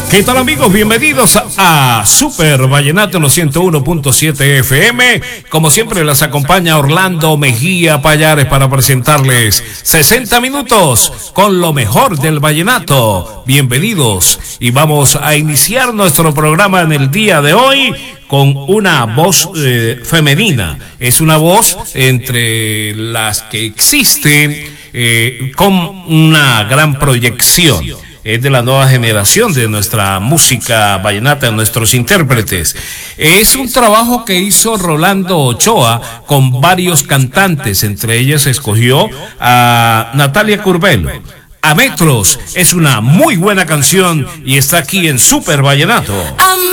¿Qué tal, amigos? Bienvenidos a Super Vallenato en los 101.7 FM. Como siempre, les acompaña Orlando Mejía Payares para presentarles 60 minutos con lo mejor del vallenato. Bienvenidos y vamos a iniciar nuestro programa en el día de hoy con una voz femenina. Es una voz entre las que existen con una gran proyección. Es de la nueva generación de nuestra música vallenata, de nuestros intérpretes. Es un trabajo que hizo Rolando Ochoa con varios cantantes, entre ellos escogió a Natalia Curbelo. A Metros es una muy buena canción y está aquí en Super Vallenato.